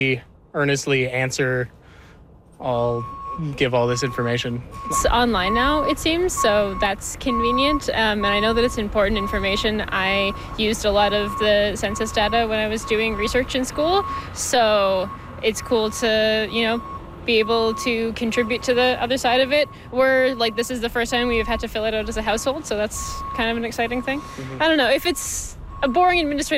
earnestly answer give all this information. It's online now, it seems, so that's convenient. And I know that it's important information. I used a lot of the census data when I was doing research in school, so it's cool to, be able to contribute to the other side of it. This is the first time we've had to fill it out as a household, so that's kind of an exciting thing. I don't know, if it's a boring administrative